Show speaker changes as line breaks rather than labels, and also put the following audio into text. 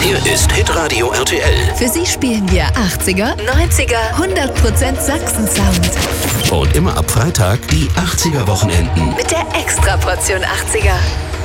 Hier ist Hitradio RTL.
Für Sie spielen wir 80er, 90er, 100% Sachsen-Sound.
Und immer ab Freitag die 80er-Wochenenden.
Mit der Extraportion 80er.